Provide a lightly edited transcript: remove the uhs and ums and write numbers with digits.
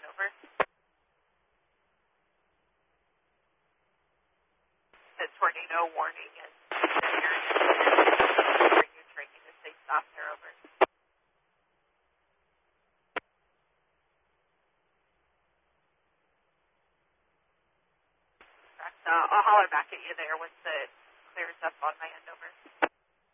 1, over. The tornado warning is for you training to stay stopped there, over. I'll holler back at you there once it clears up on my end, over.